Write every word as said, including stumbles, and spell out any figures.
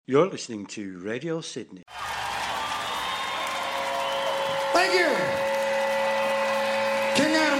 You're listening to Radio Sydney. Thank you. King